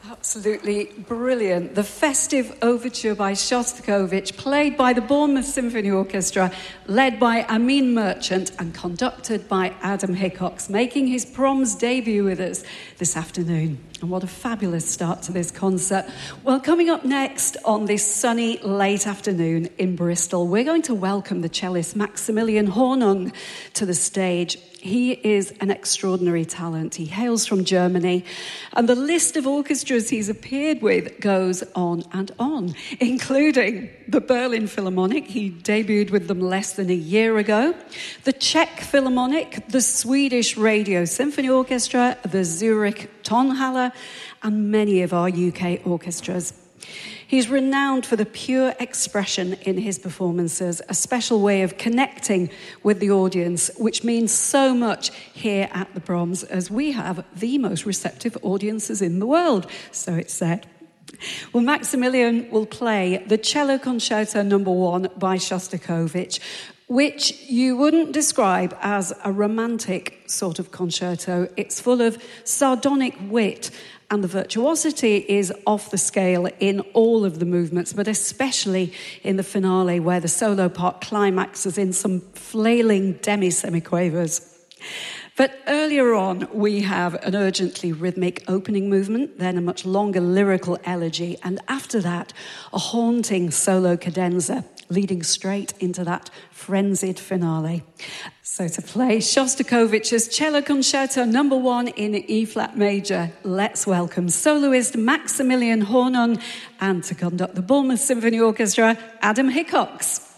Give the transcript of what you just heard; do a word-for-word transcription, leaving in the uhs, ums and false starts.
Absolutely brilliant. The Festive Overture by Shostakovich, played by the Bournemouth Symphony Orchestra, led by Amin Merchant and conducted by Adam Hickox, making his Proms debut with us this afternoon. And what a fabulous start to this concert. Well, coming up next on this sunny late afternoon in Bristol, we're going to welcome the cellist Maximilian Hornung to the stage. He is an extraordinary talent. He hails from Germany, and the list of orchestras he's appeared with goes on and on, including the Berlin Philharmonic. He debuted with them less than a year ago, the Czech Philharmonic, the Swedish Radio Symphony Orchestra, the Zurich Tonhalle, and many of our U K orchestras. He's renowned for the pure expression in his performances, a special way of connecting with the audience, which means so much here at the Proms, as we have the most receptive audiences in the world, so it's said. Well, Maximilian will play the Cello Concerto Number One by Shostakovich, which you wouldn't describe as a romantic sort of concerto. It's full of sardonic wit, and the virtuosity is off the scale in all of the movements, but especially in the finale, where the solo part climaxes in some flailing demi-semiquavers. But earlier on, we have an urgently rhythmic opening movement, then a much longer lyrical elegy, and after that, a haunting solo cadenza, leading straight into that frenzied finale. So to play Shostakovich's Cello Concerto Number One in E-flat major, let's welcome soloist Maximilian Hornung, and to conduct the Bournemouth Symphony Orchestra, Adam Hickox.